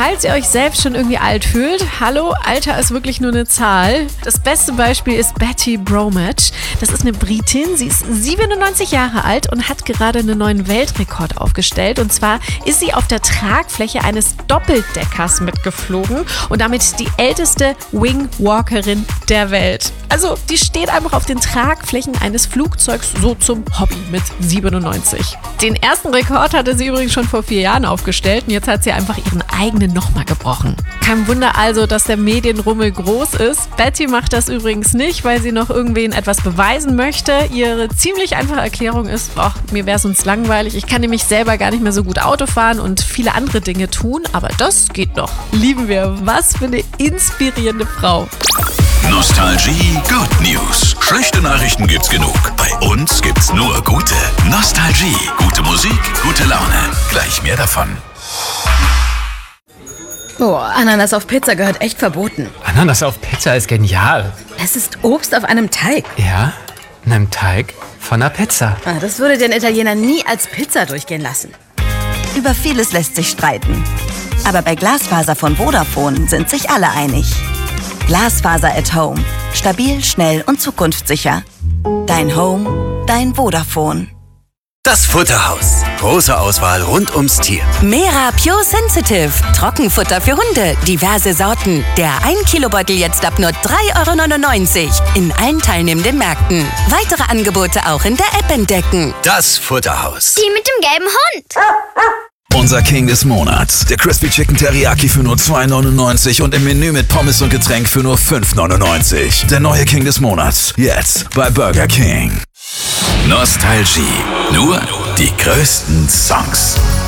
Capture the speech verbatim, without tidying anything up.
falls ihr euch selbst schon irgendwie alt fühlt, hallo, Alter ist wirklich nur eine Zahl. Das beste Beispiel ist Betty Bromwich. Das ist eine Britin, sie ist siebenundneunzig Jahre alt und hat gerade einen neuen Weltrekord aufgestellt. Und zwar ist sie auf der Tragfläche eines Doppeldeckers mitgeflogen und damit die älteste Wingwalkerin der Welt. Also die steht einfach auf den Tragflächen eines Flugzeugs so zum Hobby mit siebenundneunzig. Den ersten Rekord hatte sie übrigens schon vor vier Jahren aufgestellt und jetzt hat sie einfach ihren eigenen nochmal gebrochen. Kein Wunder also, dass der Medienrummel groß ist. Betty macht das übrigens nicht, weil sie noch irgendwen etwas beweisen möchte. Ihre ziemlich einfache Erklärung ist, ach, mir wäre sonst langweilig. Ich kann nämlich selber gar nicht mehr so gut Auto fahren und viele andere Dinge tun, aber das geht noch. Lieben wir. Was für eine inspirierende Frau. Nostalgie Good News. Schlechte Nachrichten gibt's genug. Bei uns gibt's nur gute. Nostalgie. Gute Musik, gute Laune. Gleich mehr davon. Oh, Ananas auf Pizza gehört echt verboten. Ananas auf Pizza ist genial. Es ist Obst auf einem Teig. Ja, einem Teig von einer Pizza. Ah, das würde den Italiener nie als Pizza durchgehen lassen. Über vieles lässt sich streiten. Aber bei Glasfaser von Vodafone sind sich alle einig. Glasfaser at Home. Stabil, schnell und zukunftssicher. Dein Home, dein Vodafone. Das Futterhaus. Große Auswahl rund ums Tier. Mera Pure Sensitive. Trockenfutter für Hunde. Diverse Sorten. Der ein Kilo Beutel jetzt ab nur drei Euro neunundneunzig. In allen teilnehmenden Märkten. Weitere Angebote auch in der App entdecken. Das Futterhaus. Die mit dem gelben Hund. Unser King des Monats. Der Crispy Chicken Teriyaki für nur zwei neunundneunzig und im Menü mit Pommes und Getränk für nur fünf neunundneunzig. Der neue King des Monats. Jetzt bei Burger King. Nostalgie. Nur die größten Songs.